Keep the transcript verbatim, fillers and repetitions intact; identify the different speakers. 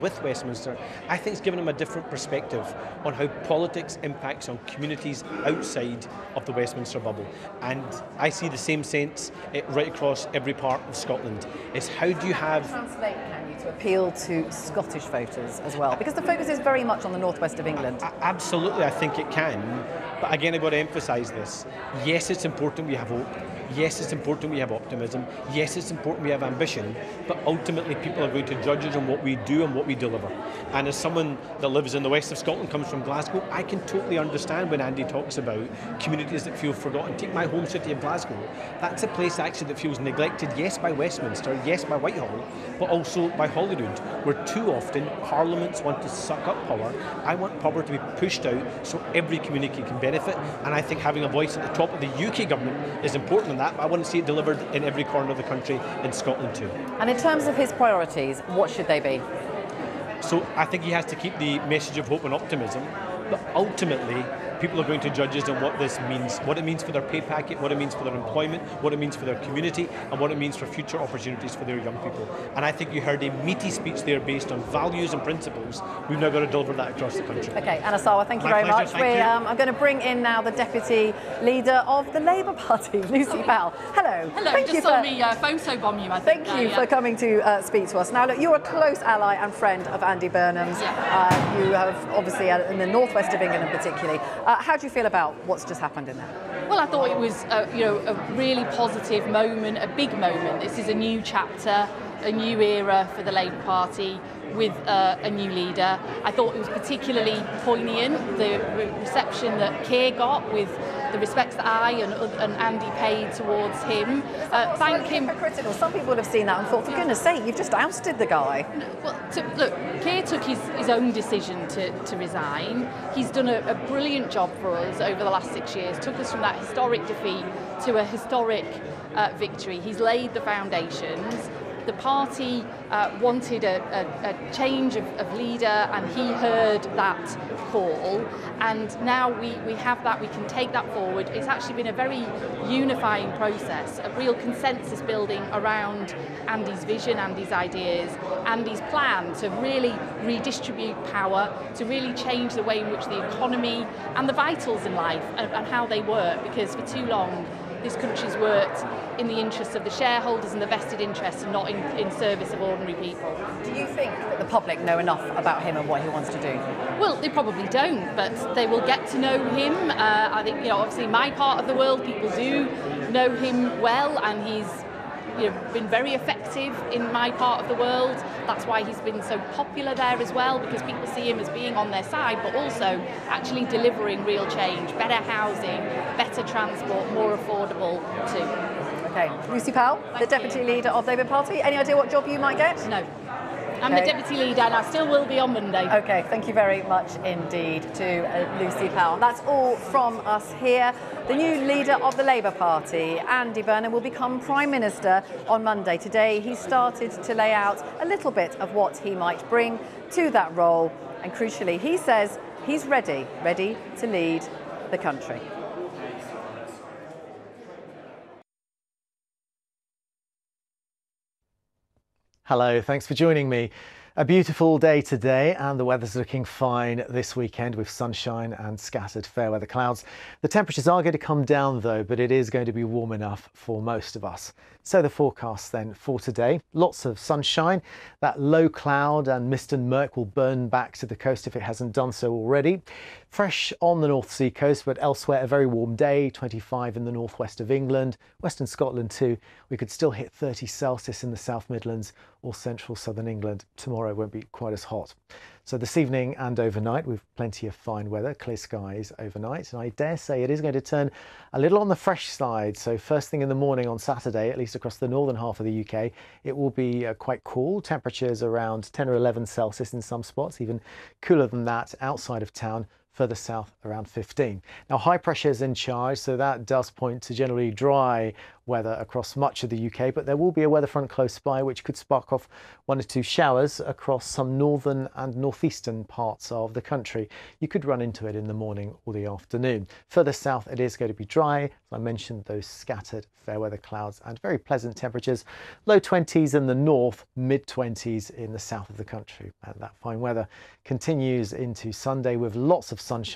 Speaker 1: with Westminster, I think it's given him a different perspective on how politics impacts on communities outside of the Westminster bubble. And I see the same sense eh, right across every part of Scotland. Is how do you have...
Speaker 2: Translate, can you, to appeal to Scottish voters as well? Because the focus is very much on the northwest of England.
Speaker 1: A- absolutely, I think it can. But again, I've got to emphasise this. Yes, it's important we have hope. Yes, it's important we have optimism. Yes, it's important we have ambition. But ultimately, people are going to judge us on what we do and what we deliver. And as someone that lives in the west of Scotland, comes from Glasgow, I can totally understand when Andy talks about communities that feel forgotten. Take my home city of Glasgow. That's a place actually that feels neglected, yes, by Westminster, yes, by Whitehall, but also by Holyrood, where too often parliaments want to suck up power. I want power to be pushed out so every community can benefit. And I think having a voice at the top of the U K government is important in that, but I want to see it delivered in every corner of the country, in Scotland too.
Speaker 2: And in terms of his priorities, what should they be?
Speaker 1: So I think he has to keep the message of hope and optimism, but ultimately people are going to judge us on what this means, what it means for their pay packet, what it means for their employment, what it means for their community, and what it means for future opportunities for their young people. And I think you heard a meaty speech there based on values and principles. We've now got to deliver that across the country.
Speaker 2: Okay, Anna Sarwar, thank you
Speaker 1: My
Speaker 2: very
Speaker 1: pleasure,
Speaker 2: much.
Speaker 1: thank
Speaker 2: We,
Speaker 1: you.
Speaker 2: um, I'm going to bring in now the Deputy Leader of the Labour Party, Lucy Powell. Hello.
Speaker 3: Hello,
Speaker 2: thank
Speaker 3: just
Speaker 2: you
Speaker 3: saw
Speaker 2: for,
Speaker 3: me uh, photobomb you, I
Speaker 2: Thank
Speaker 3: think.
Speaker 2: you
Speaker 3: uh,
Speaker 2: for
Speaker 3: yeah.
Speaker 2: coming to uh, speak to us. Now, look, you're a close ally and friend of Andy Burnham's.
Speaker 3: Yeah.
Speaker 2: Uh, you have obviously uh, in the northwest of England particularly. Uh, how do you feel about what's just happened in there?
Speaker 3: Well, I thought it was uh, you know, a really positive moment, a big moment. This is a new chapter, a new era for the Labour Party with uh, a new leader. I thought it was particularly poignant, the re- reception that Keir got with the respects that I and, and Andy paid towards him. Uh, thank him.
Speaker 2: Hypocritical. Some people would have seen that and thought, for goodness sake, you've just ousted the guy.
Speaker 3: Well, to, look, Keir took his, his own decision to, to resign. He's done a, a brilliant job for us over the last six years, took us from that historic defeat to a historic uh, victory. He's laid the foundations. The party uh, wanted a, a, a change of, of leader, and he heard that call, and now we, we have that, we can take that forward. It's actually been a very unifying process, a real consensus building around Andy's vision, Andy's ideas, Andy's plan to really redistribute power, to really change the way in which the economy and the vitals in life and, and how they work, because for too long this country's worked in the interests of the shareholders and the vested interests, and not in, in service of ordinary people.
Speaker 2: Do you think that the public know enough about him and what he wants to do?
Speaker 3: Well, they probably don't, but they will get to know him. Uh, I think, you know, obviously my part of the world, people do know him well, and he's you know, been very effective in my part of the world. That's why he's been so popular there as well, because people see him as being on their side, but also actually delivering real change, better housing, better transport, more affordable too.
Speaker 2: Okay, Lucy Powell, the Deputy Leader of Labour Party. Any idea what job you might get?
Speaker 3: No. I'm
Speaker 2: Okay.
Speaker 3: the Deputy Leader, and I still will be on Monday.
Speaker 2: Okay, thank you very much indeed to uh, Lucy Powell. That's all from us here. The new leader of the Labour Party, Andy Burnham, will become Prime Minister on Monday. Today, he started to lay out a little bit of what he might bring to that role. And crucially, he says he's ready, ready to lead the country.
Speaker 4: Hello, thanks for joining me. A beautiful day today, and the weather's looking fine this weekend with sunshine and scattered fair weather clouds. The temperatures are going to come down though, but it is going to be warm enough for most of us. So the forecast then for today, lots of sunshine. That low cloud and mist and murk will burn back to the coast if it hasn't done so already. Fresh on the North Sea coast, but elsewhere a very warm day, twenty-five in the northwest of England, western Scotland too. We could still hit thirty Celsius in the South Midlands or central southern England. Tomorrow won't be quite as hot. So this evening and overnight, we've plenty of fine weather, clear skies overnight, and I dare say it is going to turn a little on the fresh side. So first thing in the morning on Saturday, at least across the northern half of the U K, it will be uh, quite cool. Temperatures around ten or eleven Celsius in some spots, even cooler than that outside of town. Further south around fifteen. Now high pressure is in charge, so that does point to generally dry weather across much of the U K, but there will be a weather front close by which could spark off one or two showers across some northern and northeastern parts of the country. You could run into it in the morning or the afternoon. Further south it is going to be dry. As I mentioned, those scattered fair weather clouds and very pleasant temperatures. Low twenties in the north, mid twenties in the south of the country. And that fine weather continues into Sunday with lots of sunshine.